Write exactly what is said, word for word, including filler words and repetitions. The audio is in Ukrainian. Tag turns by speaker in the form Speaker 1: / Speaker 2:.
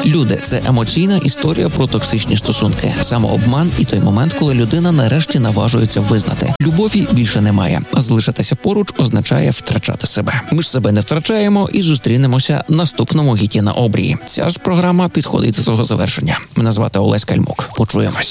Speaker 1: Люди – це емоційна історія про токсичні стосунки, самообман і той момент, коли людина нарешті наважується визнати. Любові більше немає, а залишитися поруч означає втрачати себе. Ми ж себе не втрачаємо і зустрінемося наступному гіті на обрії. Ця ж програма підходить до свого завершення. Мене звати Олесь Кальмук. Почуємось.